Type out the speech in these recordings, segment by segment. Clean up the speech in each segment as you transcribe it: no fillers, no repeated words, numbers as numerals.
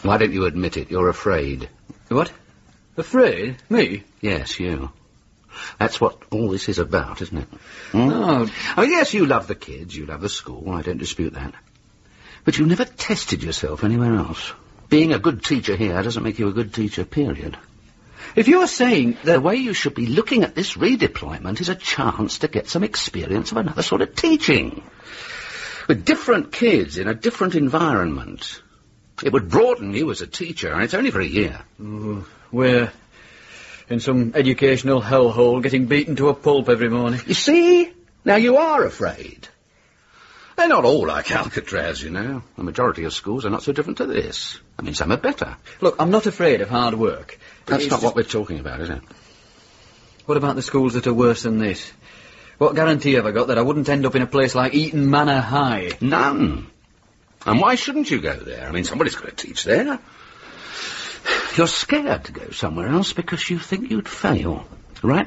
Why don't you admit it? You're afraid. What? Afraid? Me? Yes, you. That's what all this is about, isn't it? No. I mean, yes, you love the kids, you love the school, I don't dispute that. But you never tested yourself anywhere else. Being a good teacher here doesn't make you a good teacher, period. If you're saying that... The way you should be looking at this redeployment is a chance to get some experience of another sort of teaching. With different kids in a different environment. It would broaden you as a teacher, and it's only for a year. We're in some educational hellhole, getting beaten to a pulp every morning. You see? Now you are afraid. They're not all like Alcatraz, you know. The majority of schools are not so different to this. I mean, some are better. Look, I'm not afraid of hard work. That's not what we're talking about, is it? What about the schools that are worse than this? What guarantee have I got that I wouldn't end up in a place like Eton Manor High? None. And why shouldn't you go there? I mean, somebody's got to teach there. You're scared to go somewhere else because you think you'd fail, right?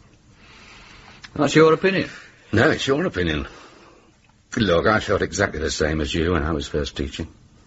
That's your opinion? No, it's your opinion. Look, I felt exactly the same as you when I was first teaching.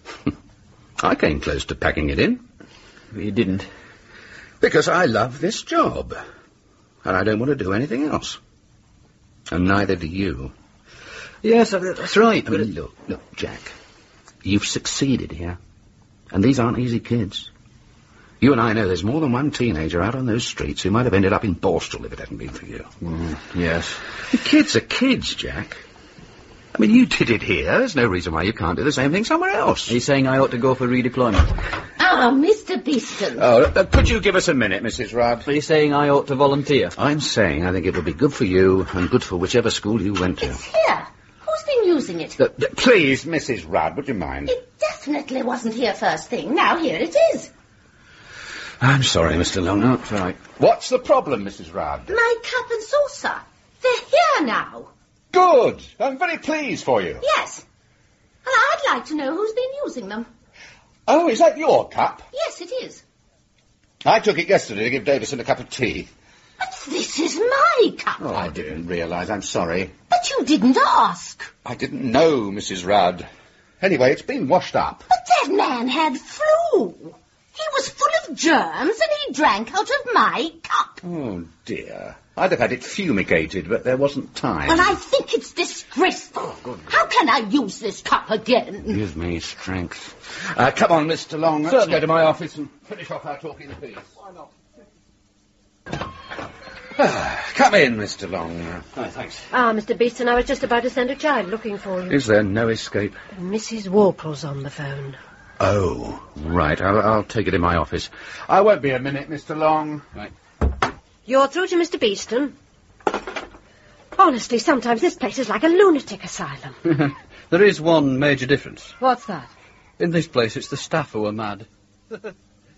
I came close to packing it in. But you didn't. Because I love this job. And I don't want to do anything else. And neither do you. Yes, that's right. I mean, look, Jack. You've succeeded here. And these aren't easy kids. You and I know there's more than one teenager out on those streets who might have ended up in Borstal if it hadn't been for you. Yes. The kids are kids, Jack. I mean, you did it here. There's no reason why you can't do the same thing somewhere else. Are you saying I ought to go for redeployment? Ah, Mr. Beeston. Oh, could you give us a minute, Mrs. Rudd? Are you saying I ought to volunteer? I'm saying I think it would be good for you and good for whichever school you went to. It's here. Who's been using it? Please, Mrs. Rudd, would you mind? It definitely wasn't here first thing. Now here it is. I'm sorry, Mr. Long. No, it's all right. What's the problem, Mrs. Rudd? My cup and saucer. They're here now. Good. I'm very pleased for you. Yes. And I'd like to know who's been using them. Oh, is that your cup? Yes, it is. I took it yesterday to give Davison a cup of tea. But this is my cup. Oh, I didn't realise. I'm sorry. But you didn't ask. I didn't know, Mrs. Rudd. Anyway, it's been washed up. But that man had flu. He was full of germs and he drank out of my cup. Oh, dear. I'd have had it fumigated, but there wasn't time. Well, I think it's disgraceful. How can I use this cup again? Give me strength. Come on, Mr. Long. Let's go to my office and finish off our talking piece. Why not? Come in, Mr. Long. Oh, thanks. Ah, Mr. Beeston, I was just about to send a child looking for you. Is there no escape? Mrs. Warple's on the phone. Oh, right. I'll take it in my office. I won't be a minute, Mr. Long. Right. You're through to Mr. Beeston. Honestly, sometimes this place is like a lunatic asylum. There is one major difference. What's that? In this place, it's the staff who are mad. Okay,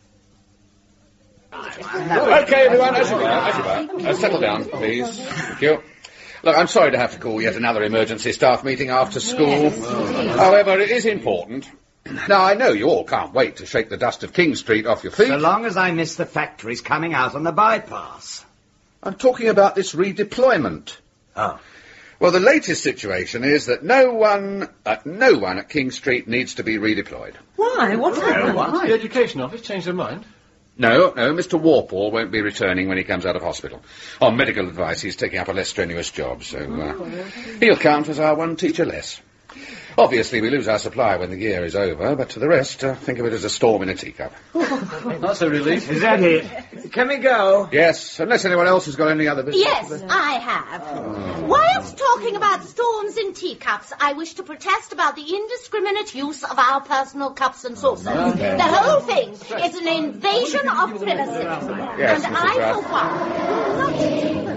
everyone, as you were. Settle down, please. Thank you. Look, I'm sorry to have to call yet another emergency staff meeting after school. However, it is important. Now, I know you all can't wait to shake the dust of King Street off your feet. So long as I miss the factories coming out on the bypass. I'm talking about this redeployment. Oh. Well, the latest situation is that no one at King Street needs to be redeployed. Why? What's happened? The Education Office changed their mind? No, Mr. Warple won't be returning when he comes out of hospital. On medical advice, he's taking up a less strenuous job, so he'll count as our one teacher less. Obviously, we lose our supply when the year is over, but to the rest, think of it as a storm in a teacup. That's a relief. Is that it? Can we go? Yes, unless anyone else has got any other business. Yes, I have. Whilst talking about storms in teacups, I wish to protest about the indiscriminate use of our personal cups and saucers. The whole thing is an invasion of privacy. Yes, and Mrs. I, Rudd. for one, will not